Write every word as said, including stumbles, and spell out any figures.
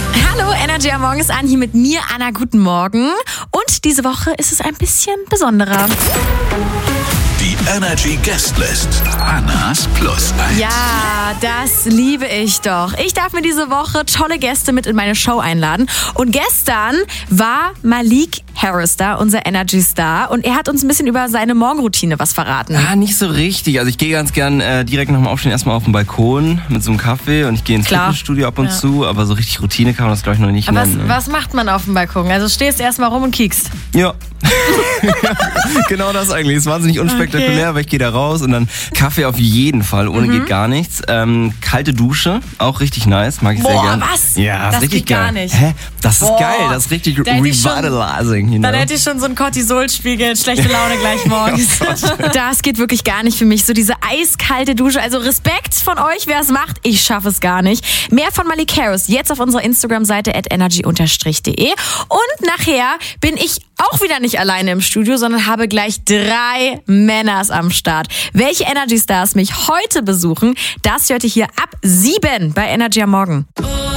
Hallo, Energy am Morgen ist an, hier mit mir, Anna, guten Morgen. Und diese Woche ist es ein bisschen besonderer. Die Energy Guestlist. Annas Plus eins. Ja, das liebe ich doch. Ich darf mir diese Woche tolle Gäste mit in meine Show einladen. Und gestern war Malik Harris da, unser Energy-Star. Und er hat uns ein bisschen über seine Morgenroutine was verraten. Ah, nicht so richtig. Also ich gehe ganz gern äh, direkt nach dem Aufstehen erstmal auf den Balkon mit so einem Kaffee und ich gehe ins Klar. Fitnessstudio ab und Ja. zu. Aber so richtig Routine kann man das, glaube ich, noch nicht Aber was, nennen. Ne? was macht man auf dem Balkon? Also stehst erstmal rum und kiekst. Ja. Genau das eigentlich. Ist wahnsinnig unspektakulär, Okay. aber ich gehe da raus und dann Kaffee auf jeden Fall. Ohne Mhm. geht gar nichts. Ähm, kalte Dusche, auch richtig nice. Mag ich Boah, sehr gern. was? Ja, ist Das richtig geht geil. gar nicht. Hä? Das ist Boah. geil. Das ist richtig Da hätte ich schon- revitalizing. You know? Dann hätte ich schon so einen Cortisolspiegel, schlechte Laune gleich morgens. Das geht wirklich gar nicht für mich. So diese eiskalte Dusche. Also Respekt von euch, wer es macht. Ich schaffe es gar nicht. Mehr von Malik Harris jetzt auf unserer Instagram-Seite at energy unterstrich de. Und nachher bin ich auch wieder nicht alleine im Studio, sondern habe gleich drei Männers am Start. Welche Energy Stars mich heute besuchen, das hört ihr hier ab sieben bei Energy am Morgen.